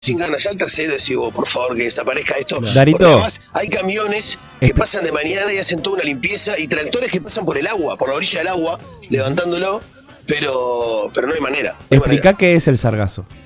sin ganas. Ya el tercero decís, por favor, que desaparezca esto. Darito. Porque además hay camiones que pasan de mañana y hacen toda una limpieza y tractores que pasan por el agua, por la orilla del agua, levantándolo, pero no hay manera. Explica qué es el sargazo.